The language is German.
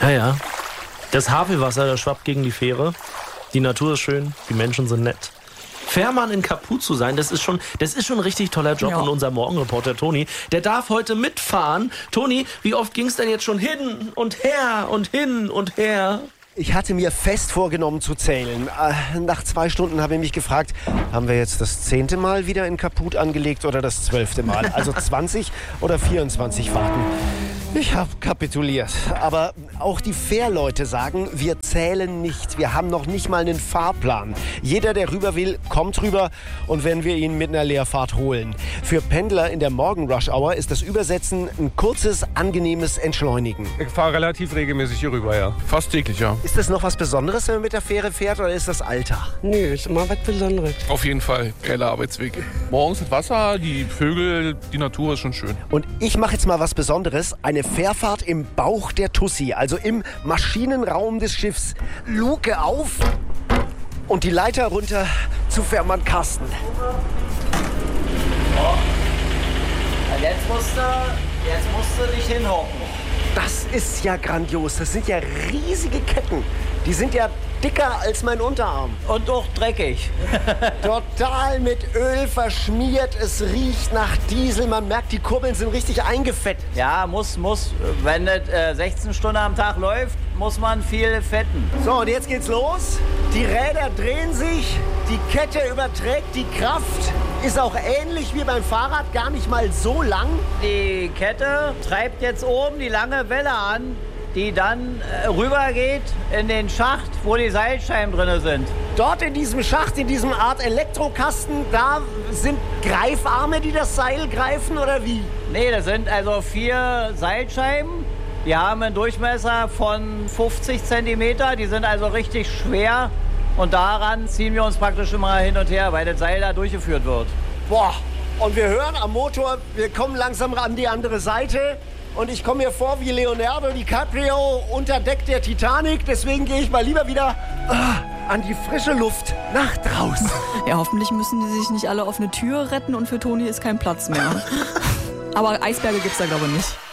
Ja. Das Havelwasser, das schwappt gegen die Fähre. Die Natur ist schön, die Menschen sind nett. Fährmann in Kaput zu sein, das ist schon ein richtig toller Job. Ja. Und unser Morgenreporter Toni, der darf heute mitfahren. Toni, wie oft ging es denn jetzt schon hin und her und hin und her? Ich hatte mir fest vorgenommen zu zählen. Nach 2 Stunden habe ich mich gefragt, haben wir jetzt das 10. Mal wieder in Kaput angelegt oder das 12. Mal? Also 20 oder 24 Fahrten. Ich habe kapituliert. Aber auch die Fährleute sagen, wir zählen nicht. Wir haben noch nicht mal einen Fahrplan. Jeder, der rüber will, kommt rüber und werden wir ihn mit einer Leerfahrt holen. Für Pendler in der Morgen-Rush-Hour ist das Übersetzen ein kurzes, angenehmes Entschleunigen. Ich fahre relativ regelmäßig hier rüber, ja. Fast täglich, ja. Ist das noch was Besonderes, wenn man mit der Fähre fährt, oder ist das Alltag? Nö, ist immer was Besonderes. Auf jeden Fall, geiler Arbeitsweg. Morgens das Wasser, die Vögel, die Natur ist schon schön. Und ich mache jetzt mal was Besonderes. Eine Fährfahrt im Bauch der Tussi, also im Maschinenraum des Schiffs. Luke auf und die Leiter runter zu Fährmann Carsten. Oh. Jetzt musst du dich hinhocken. Das ist ja grandios. Das sind ja riesige Ketten. Die sind ja dicker als mein Unterarm. Und auch dreckig. Total mit Öl verschmiert. Es riecht nach Diesel. Man merkt, die Kurbeln sind richtig eingefettet. Ja, muss. Wenn das 16 Stunden am Tag läuft, muss man viel fetten. So, und jetzt geht's los. Die Räder drehen sich. Die Kette überträgt die Kraft. Ist auch ähnlich wie beim Fahrrad, gar nicht mal so lang. Die Kette treibt jetzt oben die lange Welle an, die dann rübergeht in den Schacht, wo die Seilscheiben drin sind. Dort in diesem Schacht, in diesem Art Elektrokasten, da sind Greifarme, die das Seil greifen, oder wie? Nee, das sind also 4 Seilscheiben. Die haben einen Durchmesser von 50 Zentimeter. Die sind also richtig schwer. Und daran ziehen wir uns praktisch immer hin und her, weil das Seil da durchgeführt wird. Boah, und wir hören am Motor, wir kommen langsam an die andere Seite. Und ich komme mir vor wie Leonardo DiCaprio unter Deck der Titanic. Deswegen gehe ich mal lieber wieder an die frische Luft nach draußen. Ja, hoffentlich müssen die sich nicht alle auf eine Tür retten und für Toni ist kein Platz mehr. Aber Eisberge gibt's da, glaube ich, nicht.